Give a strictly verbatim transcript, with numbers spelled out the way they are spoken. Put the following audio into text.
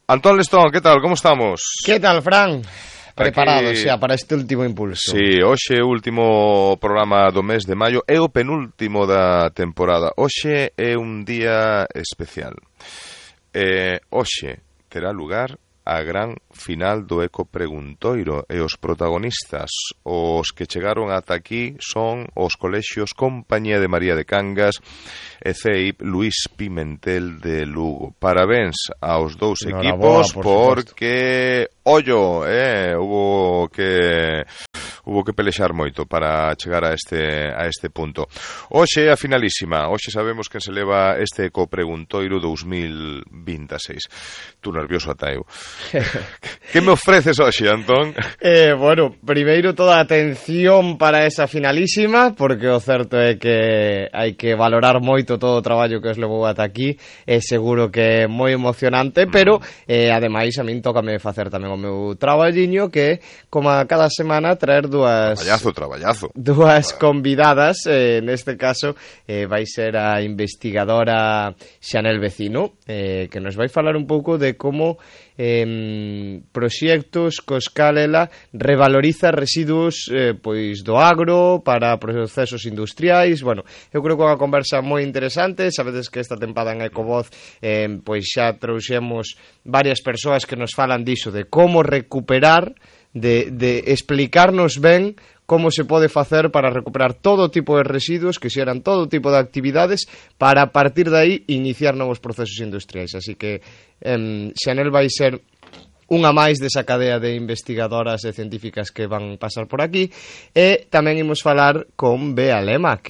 Antón Lestón, que tal? Como estamos? Que tal, Fran? Preparado Aquí... xa para este último impulso. Sí, hoxe o último programa do mes de maio é o penúltimo da temporada. Hoxe é un día especial. Eh, hoxe terá lugar a gran final do Eco Preguntoiro e os protagonistas, os que chegaron ata aquí, son os colexios Compañía de María de Cangas e C E I P Luís Pimentel de Lugo. Parabéns aos dous equipos por porque, ollo, eh, hubo que hubo que pelexar moito para chegar a este a este punto. Hoxe é a finalísima. Hoxe sabemos quen se leva este Eco Preguntoiro dous mil vinte e seis. Tú nervioso ata eu. Que me ofreces hoxe, Antón? Eh, bueno, primeiro toda a atención para esa finalísima, porque o certo é que hai que valorar moito todo o traballo que os levou ata aquí. É seguro que é moi emocionante, pero eh, ademais a min tócame facer tamén o meu traballiño, que como a cada semana traer dúas traballazo, traballazo. dúas convidadas, eh, neste caso eh, vai ser a investigadora Xanel Vecino, eh, que nos vai falar un pouco de como eh, proxectos cos cal ela revaloriza residuos eh, pois do agro para procesos industriais. Bueno, eu creo que é unha conversa moi interesante. Sabedes que esta tempada en Ecovoz eh, pois xa trouxemos varias persoas que nos falan diso, de como recuperar, de, de explicarnos ben como se pode facer para recuperar todo tipo de residuos que xeran todo tipo de actividades para a partir de aí iniciar novos procesos industriais. Así que eh, Xanel vai ser unha máis desa cadea de investigadoras e científicas que van pasar por aquí, e tamén imos falar con Bea Lema,